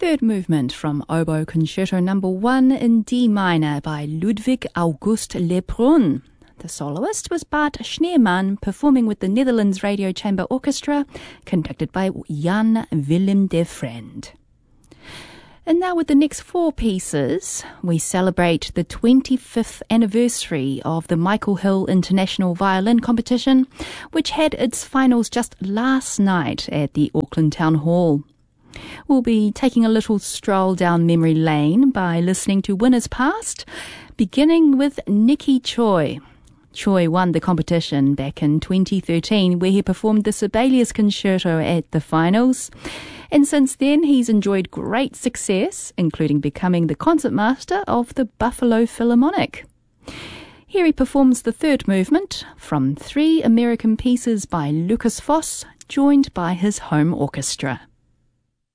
Third movement from Oboe Concerto No. 1 in D minor by Ludwig August Lebrun. The soloist was Bart Schneemann, performing with the Netherlands Radio Chamber Orchestra, conducted by Jan Willem de Vriend. And now with the next four pieces, we celebrate the 25th anniversary of the Michael Hill International Violin Competition, which had its finals just last night at the Auckland Town Hall. We'll be taking a little stroll down memory lane by listening to winners past, beginning with Nicky Choi. Choi won the competition back in 2013, where he performed the Sibelius Concerto at the finals. And since then, he's enjoyed great success, including becoming the concertmaster of the Buffalo Philharmonic. Here he performs the third movement from three American pieces by Lukas Foss, joined by his home orchestra.